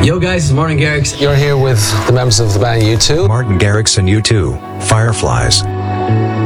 Yo guys, it's Martin Garrix. You're here with the members of the band U2. Martin Garrix and U2, Fireflies.